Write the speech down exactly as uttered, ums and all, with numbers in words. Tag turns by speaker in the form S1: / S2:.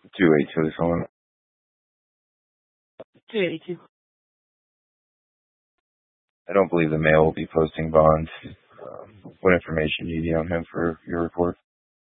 S1: two eighty-two is on.
S2: two eighty-two.
S1: I don't believe the mail will be posting bonds. Um, what information do you need on him for your report?